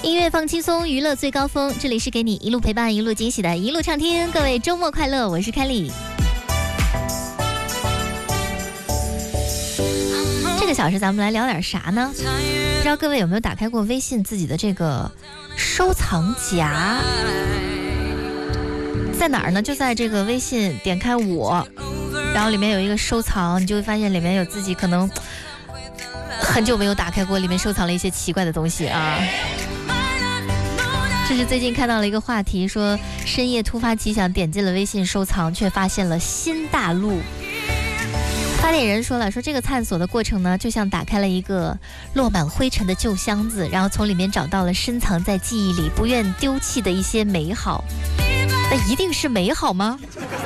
音乐放轻松，娱乐最高峰，这里是给你一路陪伴一路惊喜的一路畅听，各位周末快乐，我是凯莉。这个小时咱们来聊点啥呢？不知道各位有没有打开过微信自己的这个收藏夹，在哪儿呢？就在这个微信点开我，然后里面有一个收藏，你就会发现里面有自己可能很久没有打开过，里面收藏了一些奇怪的东西啊。这是最近看到了一个话题，说深夜突发奇想点进了微信收藏，却发现了新大陆。发帖人说了，说这个探索的过程呢，就像打开了一个落满灰尘的旧箱子，然后从里面找到了深藏在记忆里不愿丢弃的一些美好。那一定是美好吗？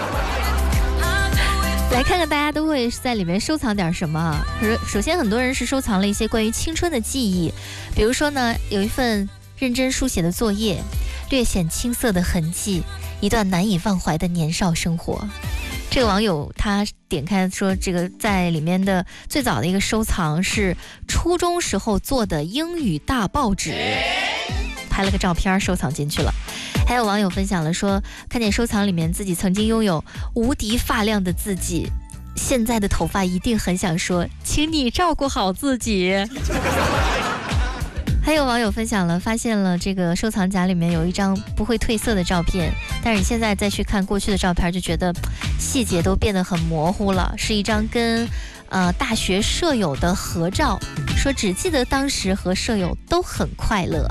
来看看大家都会在里面收藏点什么。首先很多人是收藏了一些关于青春的记忆，比如说呢，有一份认真书写的作业，略显青涩的痕迹，一段难以忘怀的年少生活。这个网友他点开说，这个在里面的最早的一个收藏是初中时候做的英语大报纸，拍了个照片收藏进去了。还有网友分享了说，看见收藏里面自己曾经拥有无敌发量的自己，现在的头发一定很想说，请你照顾好自己。还有网友分享了，发现了这个收藏夹里面有一张不会褪色的照片，但是你现在再去看过去的照片，就觉得细节都变得很模糊了，是一张跟大学舍友的合照，说只记得当时和舍友都很快乐。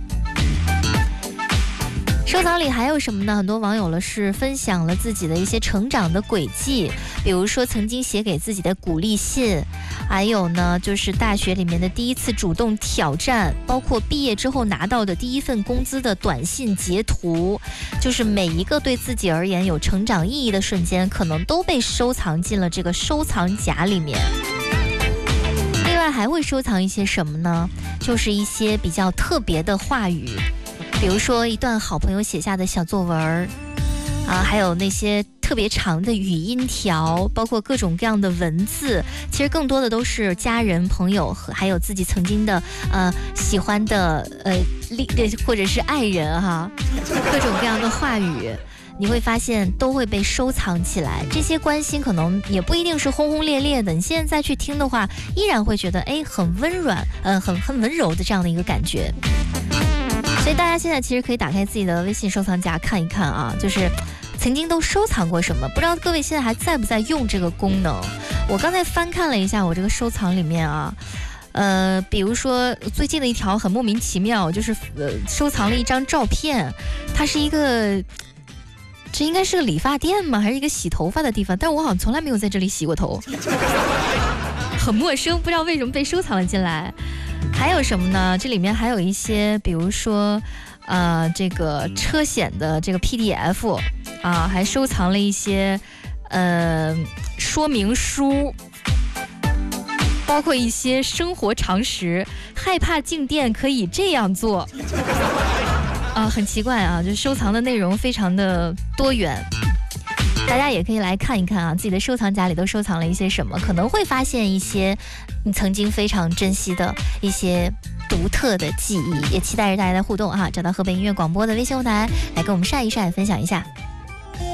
收藏里还有什么呢？很多网友了是分享了自己的一些成长的轨迹，比如说曾经写给自己的鼓励信，还有呢就是大学里面的第一次主动挑战，包括毕业之后拿到的第一份工资的短信截图，就是每一个对自己而言有成长意义的瞬间，可能都被收藏进了这个收藏夹里面。另外还会收藏一些什么呢？就是一些比较特别的话语，比如说一段好朋友写下的小作文还有那些特别长的语音条，包括各种各样的文字，其实更多的都是家人朋友和还有自己曾经的喜欢的或者是爱人各种各样的话语，你会发现都会被收藏起来。这些关心可能也不一定是轰轰烈烈的，你现在再去听的话，依然会觉得很温软很温柔的这样的一个感觉。所以大家现在其实可以打开自己的微信收藏夹看一看啊，就是曾经都收藏过什么，不知道各位现在还在不在用这个功能。我刚才翻看了一下我这个收藏里面比如说最近的一条很莫名其妙，就是收藏了一张照片，它是一个，这应该是个理发店吗？还是一个洗头发的地方？但是我好像从来没有在这里洗过头，很陌生，不知道为什么被收藏了进来。还有什么呢？这里面还有一些，比如说这个车险的这个 PDF 还收藏了一些说明书，包括一些生活常识，害怕静电可以这样做很奇怪就收藏的内容非常的多元。大家也可以来看一看自己的收藏夹里都收藏了一些什么，可能会发现一些你曾经非常珍惜的一些独特的记忆。也期待着大家的互动找到河北音乐广播的微信后台来跟我们晒一晒，分享一下。